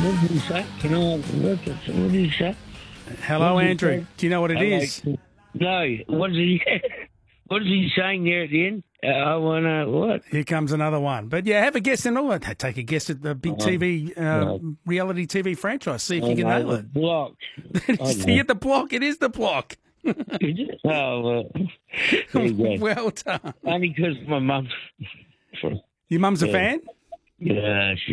What did he say? Can I what did he say? Hello, What did he Andrew. say? Do you know what it is? No. What is he? What is he saying there at the end? I wanna what? Here comes another one. But yeah, have a guess and all. Take a guess at the big TV, reality TV franchise. See if you can nail it. Block. You hit the block. It is the block. Oh, well, there you go. Well done. Only because my mum. Your mum's a fan? Yeah,